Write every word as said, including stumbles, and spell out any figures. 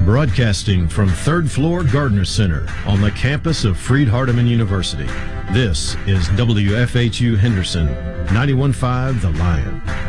Broadcasting from third floor Gardner Center on the campus of Freed-Hardeman University. This is W F H U Henderson, ninety-one point five The Lion.